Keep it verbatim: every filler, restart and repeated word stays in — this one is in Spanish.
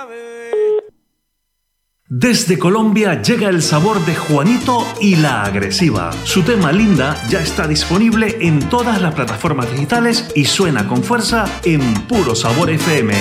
Desde Colombia llega el sabor de Juanito y la Agresiva. Su tema Linda ya está disponible en todas las plataformas digitales y suena con fuerza en Puro Sabor F M.